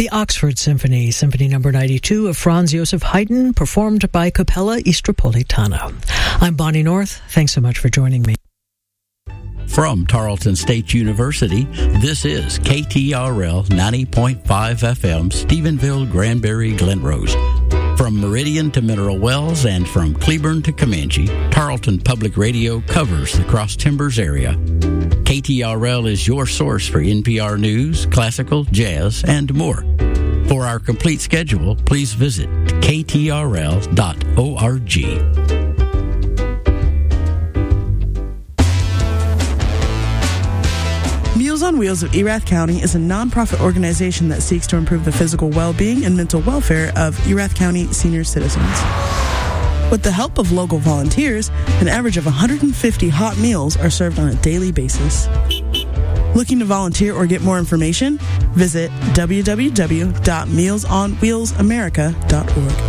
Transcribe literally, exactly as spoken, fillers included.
The Oxford Symphony, Symphony Number ninety-two of Franz Joseph Haydn, performed by Capella Istropolitana. I'm Bonnie North. Thanks so much for joining me. From Tarleton State University, this is K T R L ninety point five F M, Stephenville, Granbury, Glen Rose. From Meridian to Mineral Wells and from Cleburne to Comanche, Tarleton Public Radio covers the Cross Timbers area. K T R L is your source for N P R news, classical, jazz, and more. For our complete schedule, please visit k t r l dot org. Meals on Wheels of Erath County is a nonprofit organization that seeks to improve the physical well-being and mental welfare of Erath County senior citizens. With the help of local volunteers, an average of one hundred fifty hot meals are served on a daily basis. Looking to volunteer or get more information? Visit w w w dot meals on wheels america dot org.